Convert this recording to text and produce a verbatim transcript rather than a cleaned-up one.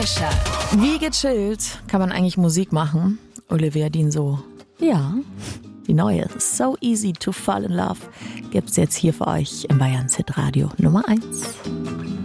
Wie gechillt kann man eigentlich Musik machen? Olivia Dean so, ja, die neue So Easy to Fall in Love gibt's jetzt hier für euch im Bayern Hit Radio Nummer eins.